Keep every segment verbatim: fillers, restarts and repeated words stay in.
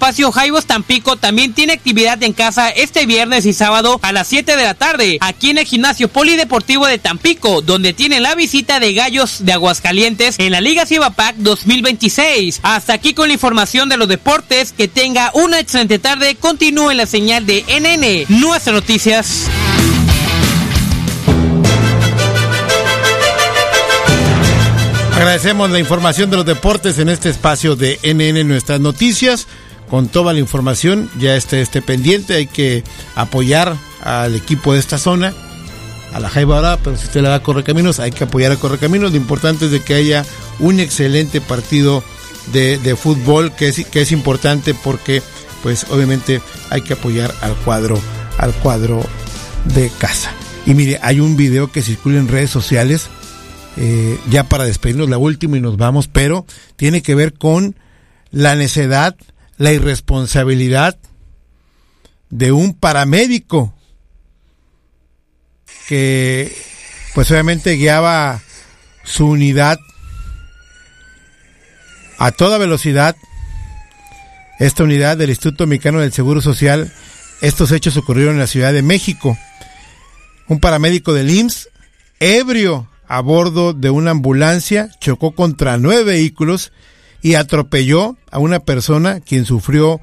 Espacio Jaibos Tampico también tiene actividad en casa este viernes y sábado a las siete de la tarde, aquí en el Gimnasio Polideportivo de Tampico, donde tienen la visita de Gallos de Aguascalientes en la Liga Cibapac dos mil veintiséis. Hasta aquí con la información de los deportes. Que tenga una excelente tarde. Continúe en la señal de N N, Nuestras Noticias. Agradecemos la información de los deportes en este espacio de N N, Nuestras Noticias. Con toda la información, ya esté, esté pendiente. Hay que apoyar al equipo de esta zona, a la Jaiba ahora, pero si usted le da a Correcaminos, hay que apoyar a Correcaminos. Lo importante es de que haya un excelente partido de, de fútbol, que es, que es importante porque, pues, obviamente hay que apoyar al cuadro, al cuadro de casa. Y mire, hay un video que circula en redes sociales, eh, ya para despedirnos, la última y nos vamos, pero tiene que ver con la necedad, la irresponsabilidad de un paramédico que pues obviamente guiaba su unidad a toda velocidad, esta unidad del Instituto Mexicano del Seguro Social. Estos hechos ocurrieron en la Ciudad de México. Un paramédico del I M S S, ebrio a bordo de una ambulancia, chocó contra nueve vehículos y atropelló a una persona quien sufrió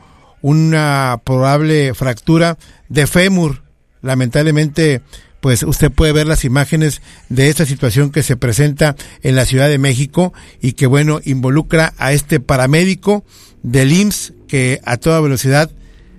una probable fractura de fémur. Lamentablemente, pues usted puede ver las imágenes de esta situación que se presenta en la Ciudad de México y que, bueno, involucra a este paramédico del I M S S que a toda velocidad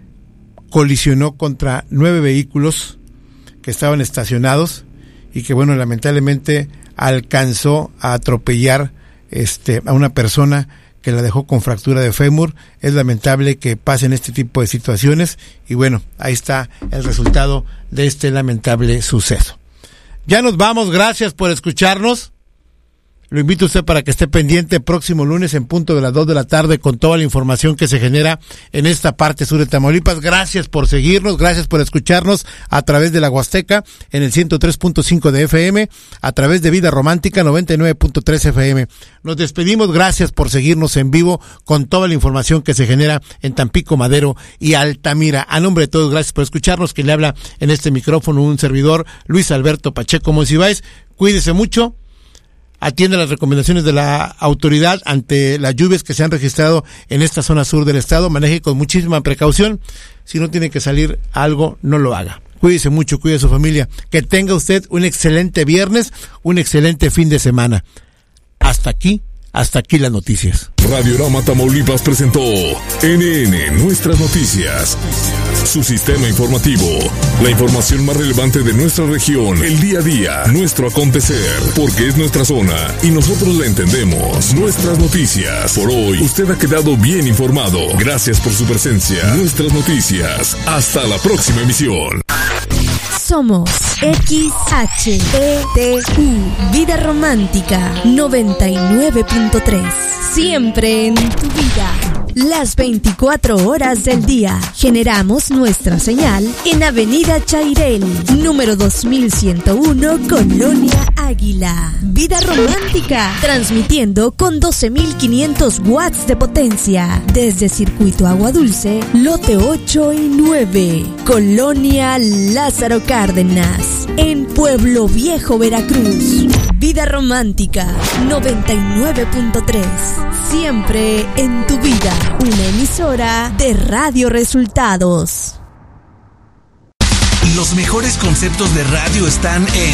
colisionó contra nueve vehículos que estaban estacionados y que, bueno, lamentablemente alcanzó a atropellar este a una persona que la dejó con fractura de fémur. Es lamentable que pasen este tipo de situaciones y, bueno, ahí está el resultado de este lamentable suceso. Ya nos vamos, gracias por escucharnos. Lo invito a usted para que esté pendiente próximo lunes en punto de las dos de la tarde con toda la información que se genera en esta parte sur de Tamaulipas. Gracias por seguirnos, gracias por escucharnos a través de la Huasteca en el ciento tres punto cinco de F M, a través de Vida Romántica noventa y nueve punto tres F M. Nos despedimos, gracias por seguirnos en vivo con toda la información que se genera en Tampico, Madero y Altamira. A nombre de todos, gracias por escucharnos. Quien le habla en este micrófono, un servidor, Luis Alberto Pacheco Monsiváis. Cuídese mucho. Atiende las recomendaciones de la autoridad ante las lluvias que se han registrado en esta zona sur del estado. Maneje con muchísima precaución. Si no tiene que salir algo, no lo haga. Cuídese mucho, cuide a su familia. Que tenga usted un excelente viernes, un excelente fin de semana. Hasta aquí, hasta aquí las noticias. Radiorama Tamaulipas presentó N N, Nuestras Noticias. Su sistema informativo. La información más relevante de nuestra región, el día a día, nuestro acontecer, porque es nuestra zona y nosotros la entendemos. Nuestras Noticias. Por hoy, usted ha quedado bien informado. Gracias por su presencia. Nuestras Noticias. Hasta la próxima emisión. Somos X H E T U, Vida Romántica noventa y nueve punto tres. Siempre en tu vida. Las veinticuatro horas del día. Generamos nuestra señal en Avenida Chairel, número dos mil ciento uno, Colonia Águila. Vida Romántica, transmitiendo con doce mil quinientos watts de potencia. Desde Circuito Agua Dulce, lote ocho y nueve, Colonia Lázaro Cárdenas, en Pueblo Viejo, Veracruz. Vida Romántica noventa y nueve punto tres. Siempre en tu vida. Una emisora de Radio Resultados. Los mejores conceptos de radio están en